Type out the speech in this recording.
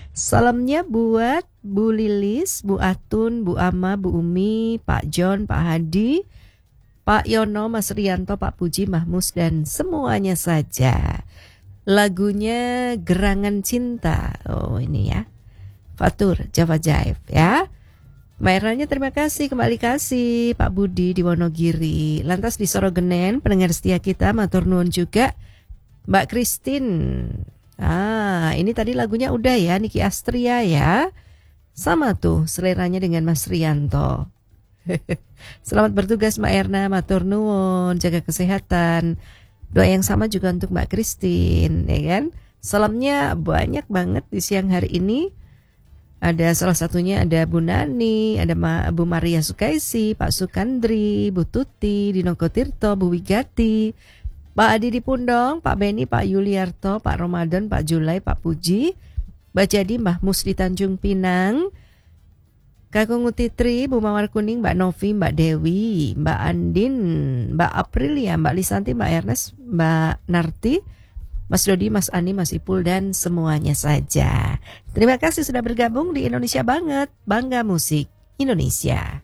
Salamnya buat Bu Lilis, Bu Atun, Bu Ama, Bu Umi, Pak John, Pak Hadi, Pak Yono, Mas Rianto, Pak Puji, Mahmus, dan semuanya saja. Lagunya Gerangan Cinta. Oh ini ya, Fatur, Java Jive ya. Mbak Ernanya terima kasih, kembali kasih Pak Budi di Wonogiri. Lantas di Sorogenen, pendengar setia kita, matur nuwun juga Mbak Christine. Ini tadi lagunya udah ya, Niki Astria ya. Sama tuh seleranya dengan Mas Rianto. Selamat bertugas Mbak Erna, matur nuwun, jaga kesehatan. Doa yang sama juga untuk Mbak Christine, ya kan? Salamnya banyak banget di siang hari ini. Ada salah satunya ada Bu Nani, ada Bu Maria Sukaisi, Pak Sukandri, Bu Tuti, Dino Kotirto, Bu Wigati, Pak Adi di Pundong, Pak Beni, Pak Yuliarto, Pak Ramadan, Pak Julai, Pak Puji, Mbak Jadi, Mbah Mus di Tanjung Pinang, Kakung Utitri, Bu Mawar Kuning, Mbak Novi, Mbak Dewi, Mbak Andin, Mbak Aprilia, Mbak Lisanti, Mbak Ernest, Mbak Narti, Mas Dodi, Mas Ani, Mas Ipul, dan semuanya saja. Terima kasih sudah bergabung di Indonesia Banget, Bangga Musik Indonesia.